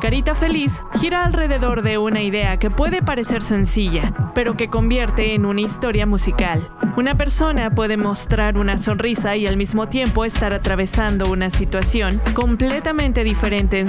carita feliz gira alrededor de una idea que puede parecer sencilla, pero que convierte en una historia musical. Una persona puede mostrar una sonrisa y al mismo tiempo estar atravesando una situación completamente diferente en